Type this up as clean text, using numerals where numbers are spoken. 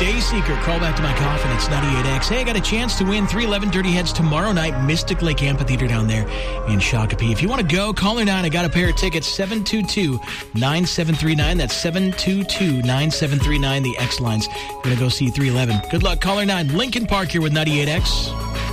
Dayseeker, Crawl Back to My Coffin. It's 98X. Hey, I got a chance to win 311 Dirty Heads tomorrow night, Mystic Lake Amphitheater down there in Shakopee. If you want to go, call her 9. I got a pair of tickets, 722-9739. That's 722-9739, the X lines. We're going to go see 311. Good luck. Call her 9. Lincoln Park here with 98X.